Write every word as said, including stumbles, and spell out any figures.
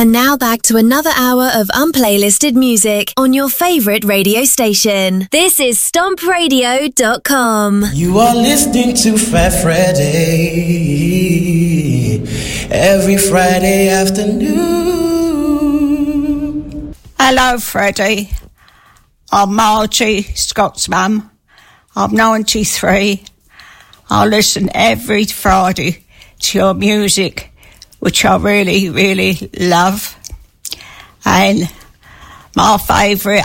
And now back to another hour of unplaylisted music on your favourite radio station. This is stomp radio dot com. You are listening to Fat Friday every Friday afternoon. Hello, Freddie. I'm Margie, Scott's mum. I'm ninety-three. I listen every Friday to your music, which I really, really love. And my favourite